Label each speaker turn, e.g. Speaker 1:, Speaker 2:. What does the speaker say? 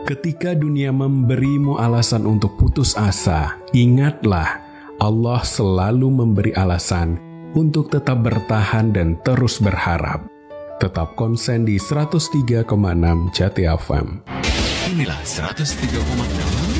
Speaker 1: Ketika dunia memberimu alasan untuk putus asa, ingatlah Allah selalu memberi alasan untuk tetap bertahan dan terus berharap. Tetap konsen di 103,6 Jati FM.
Speaker 2: Inilah 103,6